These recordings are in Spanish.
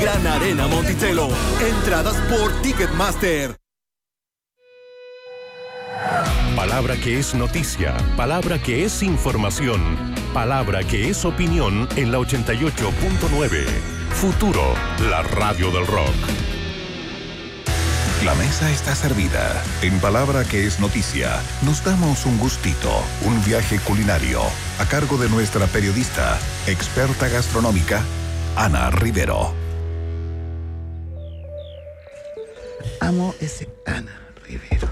Gran Arena Monticello. Entradas por Ticketmaster. Palabra que es noticia, palabra que es información, palabra que es opinión en la 88.9. Futuro, la radio del rock. La mesa está servida. En Palabra que es noticia, nos damos un gustito, un viaje culinario, a cargo de nuestra periodista, experta gastronómica, Ana Rivero. Amo ese Ana Rivero.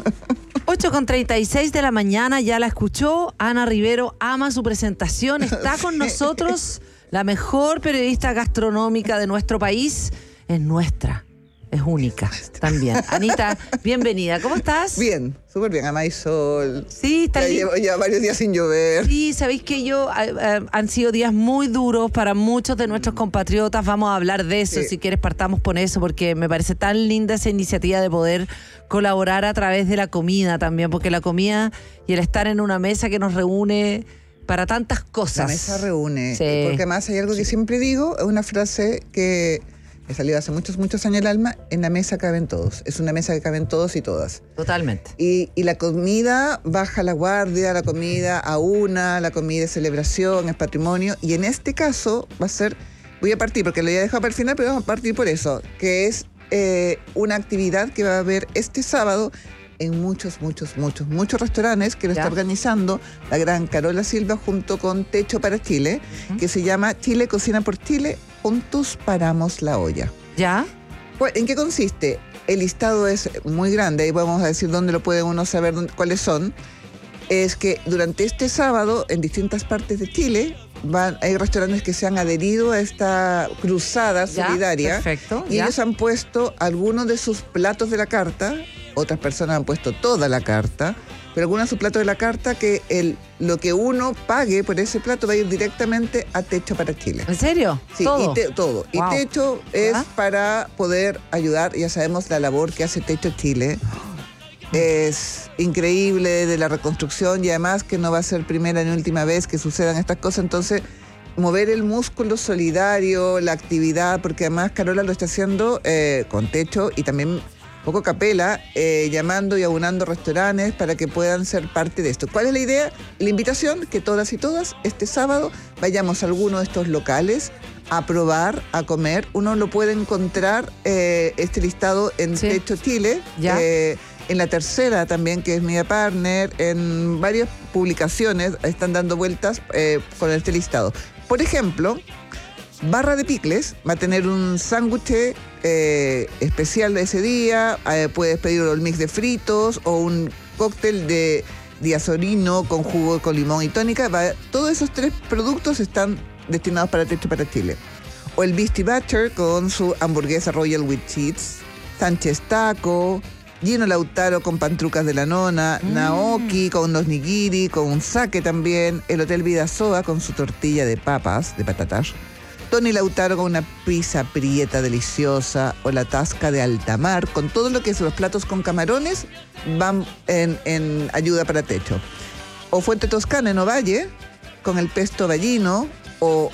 8:36 de la mañana, ya la escuchó. Ana Rivero ama su presentación. Está con nosotros la mejor periodista gastronómica de nuestro país. Es nuestra. Es única también. Anita, bienvenida. ¿Cómo estás? Bien, súper bien. Ama y sol. Sí, está bien. Llevo ya varios días sin llover. Sí, sabéis que han sido días muy duros para muchos de nuestros compatriotas. Vamos a hablar de eso. Sí. Si quieres, partamos con eso, porque me parece tan linda esa iniciativa de poder colaborar a través de la comida también, porque la comida y el estar en una mesa que nos reúne para tantas cosas. La mesa reúne. Sí. Porque además hay algo que siempre digo, es una frase que me salió hace muchos años el alma: en la mesa caben todos. Es una mesa que caben todos y todas. Totalmente. Y la comida baja la guardia, la comida aúna, la comida es celebración, es patrimonio. Y en este caso va a ser, voy a partir, porque lo había dejado para el final, pero vamos a partir por eso, que es una actividad que va a haber este sábado en muchos restaurantes que lo está organizando la gran Carola Silva junto con Techo para Chile, que se llama Chile Cocina por Chile, juntos paramos la olla. ¿Ya? ¿En qué consiste? El listado es muy grande, y vamos a decir dónde lo puede uno saber cuáles son. Es que durante este sábado, en distintas partes de Chile, hay restaurantes que se han adherido a esta cruzada solidaria. Perfecto. Y ellos han puesto algunos de sus platos de la carta. Otras personas han puesto toda la carta, pero algunos de sus platos de la carta, que lo que uno pague por ese plato va a ir directamente a Techo para Chile. ¿En serio? Sí, todo. Todo. Wow. Y Techo es para poder ayudar. Ya sabemos la labor que hace Techo Chile. Es increíble, de la reconstrucción, y además que no va a ser primera ni última vez que sucedan estas cosas. Entonces, mover el músculo solidario, la actividad, porque además Carola lo está haciendo con Techo y también poco capela, llamando y abonando restaurantes para que puedan ser parte de esto. ¿Cuál es la idea? La invitación, que todas y todas este sábado vayamos a alguno de estos locales a probar, a comer. Uno lo puede encontrar, este listado en Techo Chile, en La Tercera también, que es Media Partner, en varias publicaciones están dando vueltas con este listado. Por ejemplo, Barra de Picles va a tener un sándwich especial de ese día. Puedes pedir un mix de fritos o un cóctel de diazorino con jugo con limón y tónica. Todos esos 3 productos están destinados para Techo para Chile. O el Beastie Butcher con su hamburguesa Royal with Cheese, Sánchez Taco, Gino Lautaro con pantrucas de la nona, Naoki con los nigiri, con un sake también, el Hotel Vidasoa con su tortilla de papas, de patatas, Tony Lautaro con una pizza prieta deliciosa, o la Tasca de Altamar, con todo lo que es los platos con camarones, van en ayuda para Techo. O Fuente Toscana en Ovalle, con el pesto ballino, o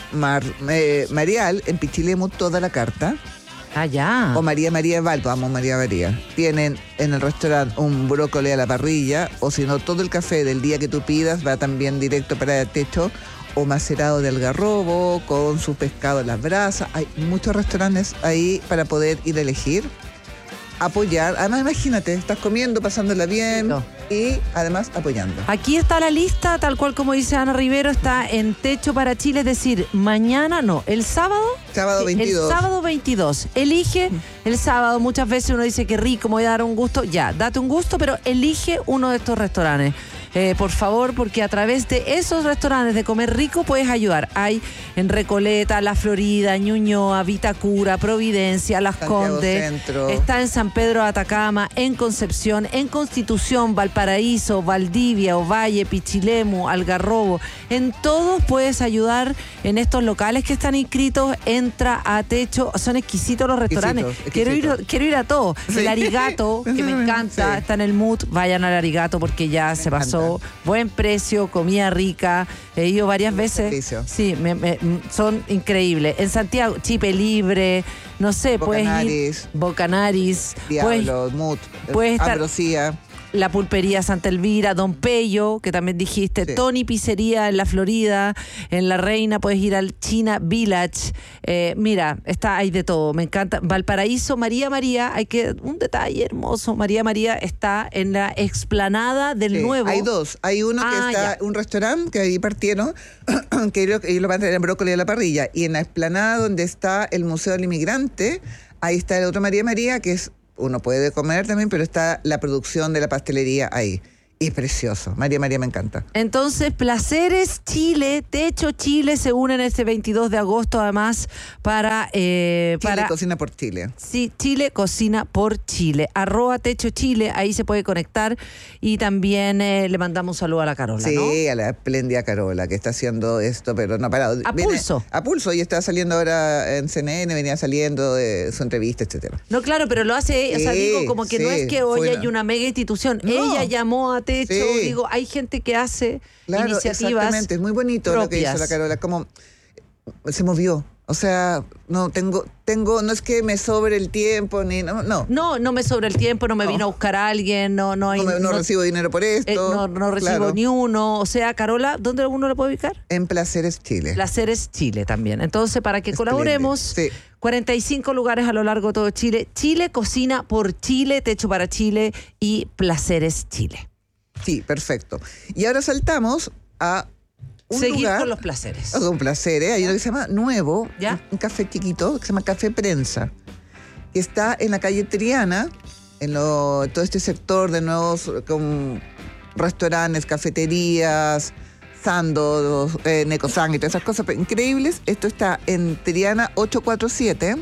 Marial en Pichilemu, toda la carta. Ah, ya. O María Valpo, amo María María. Tienen en el restaurante un brócoli a la parrilla, o si no, todo el café del día que tú pidas va también directo para Techo, o macerado de algarrobo con su pescado a las brasas. Hay muchos restaurantes ahí para poder ir a elegir, apoyar. Además, imagínate, estás comiendo, pasándola bien y además apoyando. Aquí está la lista, tal cual como dice Ana Rivero, está en Techo para Chile, es decir, mañana no, el sábado. Sábado 22. El sábado 22. Elige el sábado. Muchas veces uno dice que rico, me voy a dar un gusto. Ya, date un gusto, pero elige uno de estos restaurantes. Por favor, porque a través de esos restaurantes de comer rico puedes ayudar. Hay en Recoleta, La Florida, Ñuñoa, Vitacura, Providencia, Las Condes. Centro. Está en San Pedro de Atacama, en Concepción, en Constitución, Valparaíso, Valdivia, Ovalle, Pichilemu, Algarrobo. En todos puedes ayudar en estos locales que están inscritos. Entra a Techo. Son exquisitos los restaurantes. Exquisito. Quiero ir a todos. Sí. El Arigato, que me encanta, está en el mood. Vayan al Arigato porque ya se pasó. barato, buen precio, comida rica. He ido varias veces. servicio. Sí, son increíbles. En Santiago, Chipe Libre, no sé, puedes ir. Bocanaris. Diablo, Mut, puedes estar- Ambrosía. La Pulpería Santa Elvira, Don Pello, que también dijiste, Sí. Tony Pizzería en la Florida, en La Reina puedes ir al China Village. Mira, hay de todo, me encanta. Valparaíso, María, un detalle hermoso, María está en la explanada del Sí, nuevo. hay dos. Hay uno que está, un restaurante que ahí partieron, que ellos lo van a tener en brócoli a la parrilla. Y en la explanada donde está el Museo del Inmigrante, ahí está el otro María, que es, uno puede comer también, pero está la producción de la pastelería ahí. Y es precioso. María me encanta. Entonces, Placeres Chile, Techo Chile se unen este 22 de agosto además para... Chile cocina por Chile. Sí, Chile cocina por Chile. @Techo Chile, ahí se puede conectar. Y también le mandamos un saludo a la Carola, Sí, ¿no? a la espléndida Carola, que está haciendo esto, pero no ha parado. Pulso. A pulso, y está saliendo ahora en CNN, venía saliendo de su entrevista, etcétera. No, claro, pero lo hace, o sea, Sí, digo, como que no sí, es que hoy fue hay una mega institución. No. Ella llamó a Techo, Sí. digo, hay gente que hace Claro, iniciativas exactamente, es muy bonito lo que hizo la Carola, como se movió. O sea, no no es que me sobre el tiempo, ni no. No me sobra el tiempo, no me vino a buscar a alguien, no recibo dinero por esto. no recibo Claro. ni uno. O sea, Carola, ¿dónde uno le puede ubicar? En Placeres Chile. Placeres Chile también. Entonces, para que Espléndido. colaboremos, Sí. 45 lugares a lo largo de todo Chile. Chile cocina por Chile, Techo para Chile y Placeres Chile. Sí, perfecto. Y ahora saltamos a un Seguir lugar, con los placeres. con Placeres. Hay uno que se llama Nuevo, ¿Ya? un café chiquito que se llama Café Prensa, que está en la calle Triana, en todo este sector de nuevos con restaurantes, cafeterías, Sando, Necosang y todas esas cosas increíbles. Esto está en Triana 847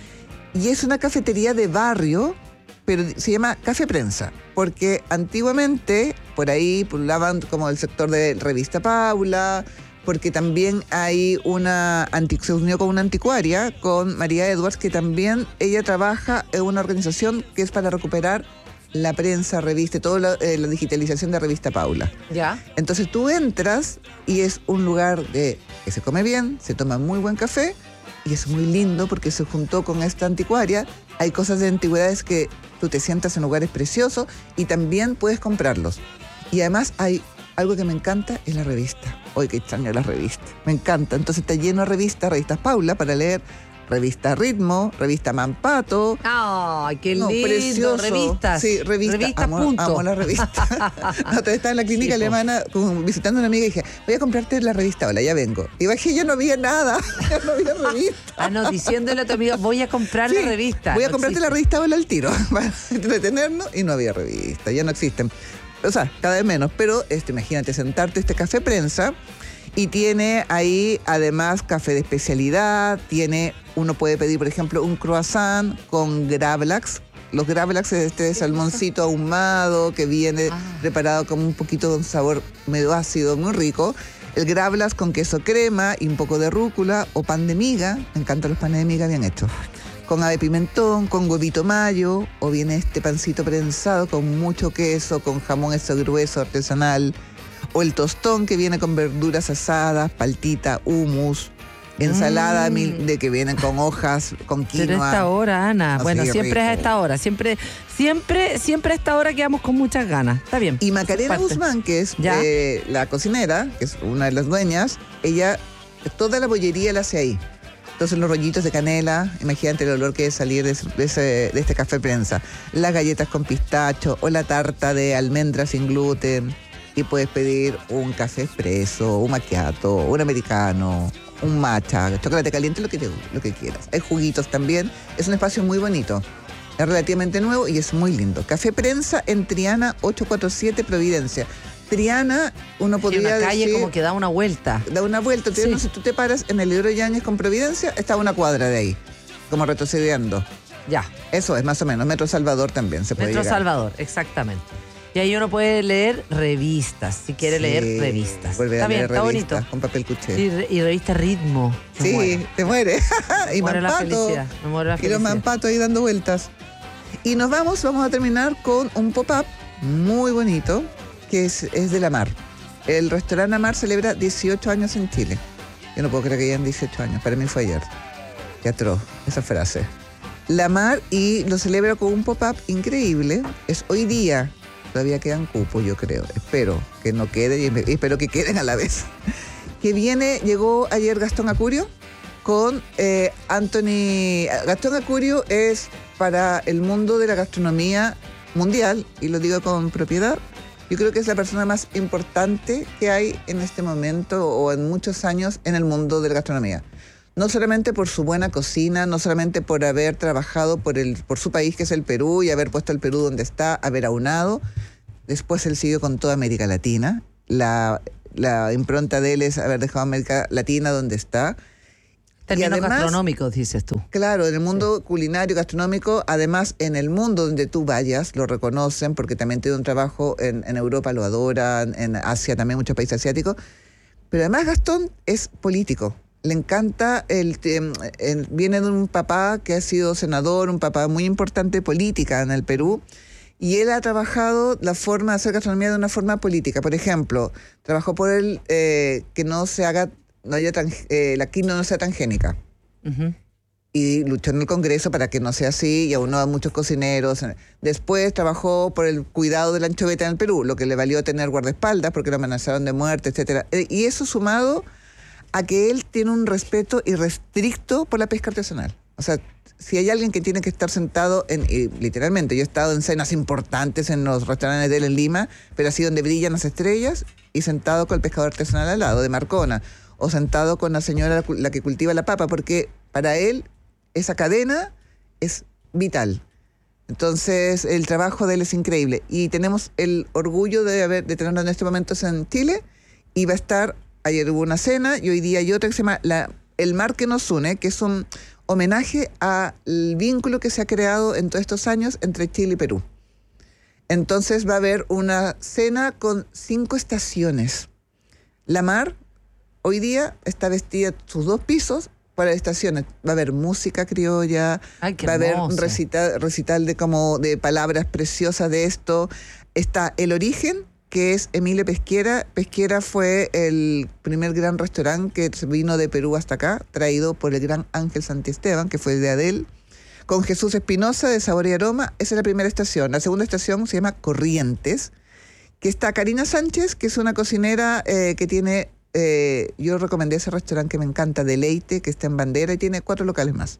y es una cafetería de barrio, pero se llama Café Prensa, porque antiguamente por ahí pulaban como el sector de Revista Paula, porque también hay se unió con una anticuaria, con María Edwards, que también ella trabaja en una organización que es para recuperar la prensa, revista, toda la digitalización de Revista Paula. ¿Ya? Entonces tú entras y es un lugar que se come bien, se toma muy buen café y es muy lindo porque se juntó con esta anticuaria. Hay cosas de antigüedades que tú te sientas en lugares preciosos y también puedes comprarlos. Y además hay algo que me encanta, es la revista. Hoy que extraño las revistas. Me encanta. Entonces está lleno de revistas Paula para leer, revista Ritmo, revista Mampato. ¡Ay, qué No, lindo! precioso. Revistas. Sí, revistas. Amo la revista. Estaba en la clínica Sí, po. alemana visitando a una amiga y dije, voy a comprarte la revista, hola, ya vengo. Y bajé, ya no había nada, ya no había revista. No, diciéndole a tu amiga, voy a comprar Sí, la revista. voy a No comprarte existe. la revista hola al tiro, para entretenernos, y no había revista, ya no existen. O sea, cada vez menos, pero imagínate sentarte Café Prensa y tiene ahí además café de especialidad, uno puede pedir, por ejemplo, un croissant con gravlax. Los gravlax es este salmoncito ahumado que viene preparado con un poquito de un sabor medio ácido, muy rico. El gravlax con queso crema y un poco de rúcula o pan de miga. Me encantan los panes de miga bien hechos. Con ave pimentón, con huevito mayo, o viene este pancito prensado con mucho queso, con jamón ese grueso artesanal, o el tostón que viene con verduras asadas, paltita, hummus, ensalada de que vienen con hojas, con quinoa. Pero a esta hora, Ana, bueno, Así, siempre es a rico. esta hora, siempre a esta hora quedamos con muchas ganas. Está bien. Y Macarena Parte. Guzmán, que es ¿Ya? la cocinera, que es una de las dueñas, ella toda la bollería la hace ahí. Entonces los rollitos de canela, imagínate el olor que es salir de este Café Prensa. Las galletas con pistacho o la tarta de almendras sin gluten. Y puedes pedir un café expreso, un macchiato, un americano, un matcha, chocolate caliente, lo que quieras. Hay juguitos también. Es un espacio muy bonito. Es relativamente nuevo y es muy lindo. Café Prensa en Triana 847 Providencia. Triana, uno Y podría una calle decir, como que da una vuelta. da una vuelta. Triana, Sí. si tú te paras en el Libro Yáñez con Providencia, está a una cuadra de ahí, como retrocediendo. Ya. Eso es, más o menos. Metro Salvador también se puede Metro llegar. Salvador, exactamente. Y ahí uno puede leer revistas, si quiere Sí, leer revistas. volver Está a bien, leer está revistas bonito. con papel cuché. Sí, y revista Ritmo. Me Sí, muero. te muere. Y Me muero la Mampato. felicidad. Me muero la Y los felicidad. Mampatos ahí dando vueltas. Y vamos a terminar con un pop-up muy bonito, que es de la Mar. El restaurante La Mar celebra 18 años en Chile. Yo no puedo creer que hayan 18 años. Para mí fue ayer. Qué atroz esa frase. La Mar, y lo celebra con un pop-up increíble. Es hoy día. Todavía quedan cupos, yo creo. Espero que no queden y espero que queden a la vez. Llegó ayer Gastón Acurio con Anthony. Gastón Acurio es para el mundo de la gastronomía mundial, y lo digo con propiedad. Yo creo que es la persona más importante que hay en este momento o en muchos años en el mundo de la gastronomía. No solamente por su buena cocina, no solamente por haber trabajado por su país, que es el Perú, y haber puesto al Perú donde está, haber aunado. Después él siguió con toda América Latina. La impronta de él es haber dejado América Latina donde está. Términos gastronómicos, dices tú. Claro, en el mundo culinario, gastronómico, además en el mundo donde tú vayas, lo reconocen, porque también tiene un trabajo en Europa, lo adoran, en Asia también, muchos países asiáticos. Pero además Gastón es político. Le encanta, viene de un papá que ha sido senador, un papá muy importante política en el Perú, y él ha trabajado la forma de hacer gastronomía de una forma política. Por ejemplo, trabajó por él que no se haga, la quinoa no sea transgénica. Uh-huh. Y luchó en el Congreso para que no sea así, y aunó a muchos cocineros. Después trabajó por el cuidado de la anchoveta en el Perú, lo que le valió tener guardaespaldas porque lo amenazaron de muerte, etcétera. Y eso sumado a que él tiene un respeto irrestricto por la pesca artesanal. O sea, si hay alguien que tiene que estar sentado literalmente, yo he estado en cenas importantes en los restaurantes de él en Lima, pero así donde brillan las estrellas, y sentado con el pescador artesanal al lado, de Marcona, o sentado con la señora la que cultiva la papa, porque para él esa cadena es vital. Entonces el trabajo de él es increíble, y tenemos el orgullo de tenerlo en este momento en Chile, y va a estar. Ayer hubo una cena y hoy día hay otra que se llama El Mar que nos une, que es un homenaje al vínculo que se ha creado en todos estos años entre Chile y Perú. Entonces va a haber una cena con 5 estaciones. La Mar hoy día está vestida sus 2 pisos para estaciones. Va a haber música criolla, va a haber un recital de palabras preciosas de esto. Está El Origen, que es Emilio Pesquera. Pesquera fue el primer gran restaurante que vino de Perú hasta acá, traído por el gran Ángel Santiesteban, que fue idea de él, con Jesús Espinosa de Sabor y Aroma. Esa es la primera estación. La segunda estación se llama Corrientes, que está Karina Sánchez, que es una cocinera que tiene, yo recomendé ese restaurante que me encanta, Deleite, que está en Bandera, y tiene 4 locales más.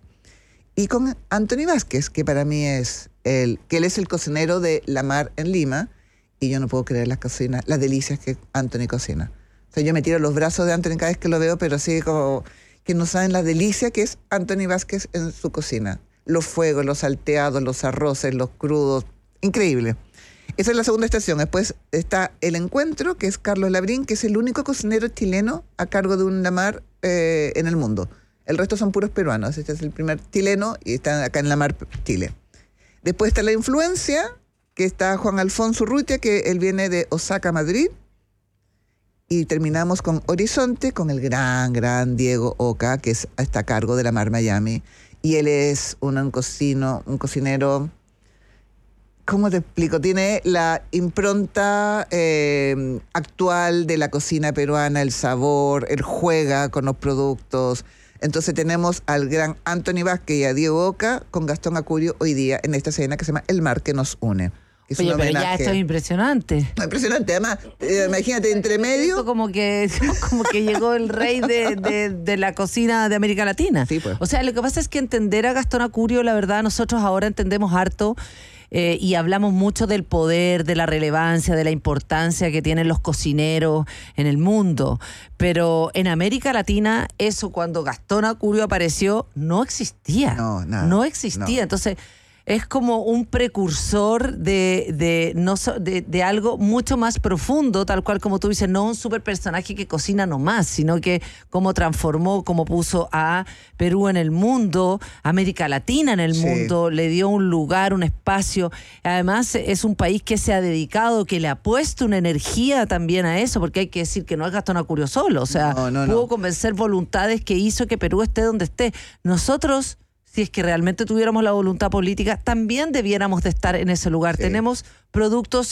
Y con Anthony Vázquez, que para mí es él es el cocinero de La Mar en Lima. Y yo no puedo creer las delicias que Anthony cocina. O sea, yo me tiro los brazos de Anthony cada vez que lo veo, pero así como que no saben la delicia que es Anthony Vázquez en su cocina. Los fuegos, los salteados, los arroces, los crudos. Increíble. Esa es la segunda estación. Después está El Encuentro, que es Carlos Labrín, que es el único cocinero chileno a cargo de un La Mar en el mundo. El resto son puros peruanos. Este es el primer chileno y está acá en La Mar, Chile. Después está La Influencia, que está Juan Alfonso Urrutia, que él viene de Osaka, Madrid. Y terminamos con Horizonte, con el gran Diego Oca, que está a cargo de La Mar Miami. Y él es un cocinero, ¿cómo te explico? Tiene la impronta actual de la cocina peruana, el sabor, él juega con los productos. Entonces tenemos al gran Anthony Vázquez y a Diego Oca con Gastón Acurio hoy día en esta cena que se llama El Mar que nos une. Oye, pero ya esto es impresionante. No, impresionante, además, imagínate, entre medio. Esto como que llegó el rey de la cocina de América Latina. Sí, pues. O sea, lo que pasa es que entender a Gastón Acurio, la verdad, nosotros ahora entendemos harto y hablamos mucho del poder, de la relevancia, de la importancia que tienen los cocineros en el mundo. Pero en América Latina, eso cuando Gastón Acurio apareció, no existía. No, nada. No existía. No. Entonces, es como un precursor de algo mucho más profundo, tal cual como tú dices, no un super personaje que cocina nomás, sino que cómo transformó, cómo puso a Perú en el mundo, América Latina en el mundo, le dio un lugar, un espacio. Además, es un país que se ha dedicado, que le ha puesto una energía también a eso, porque hay que decir que no es Gastón Acurio solo, o sea, pudo convencer voluntades que hizo que Perú esté donde esté. Nosotros, si es que realmente tuviéramos la voluntad política, también debiéramos de estar en ese lugar. Sí. Tenemos productos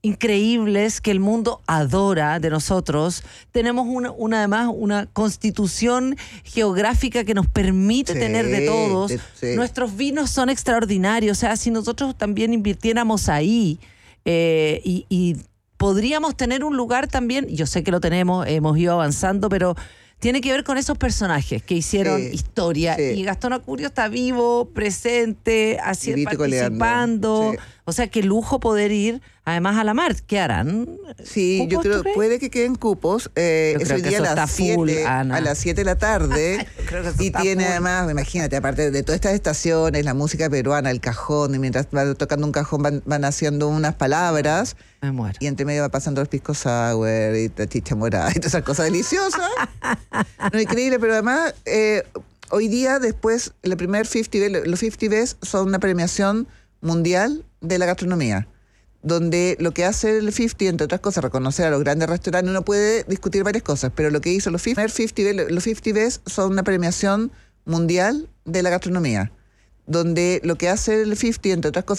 increíbles que el mundo adora de nosotros. Tenemos además una constitución geográfica que nos permite tener de todos. Nuestros vinos son extraordinarios. O sea, si nosotros también invirtiéramos ahí y podríamos tener un lugar también, yo sé que lo tenemos, hemos ido avanzando, pero tiene que ver con esos personajes que hicieron historia. Y Gastón Acurio está vivo, presente, así participando. O sea, qué lujo poder ir además a la mar. ¿Qué harán? Sí, yo creo puede que queden cupos. Es hoy día a las 7 de la tarde. Y tiene además, imagínate, aparte de todas estas estaciones, la música peruana, el cajón, y mientras va tocando un cajón van haciendo unas palabras. Me muero. Y entre medio va pasando los pisco sour y la chicha morada y todas esas cosas deliciosas. No, increíble, pero además hoy día después los 50 Best son una premiación mundial de la gastronomía, donde lo que hace el 50, entre otras cosas, reconocer a los grandes restaurantes. Uno puede discutir varias cosas, pero lo que hizo los 50 Best son una premiación mundial de la gastronomía, donde lo que hace el 50, entre otras cosas,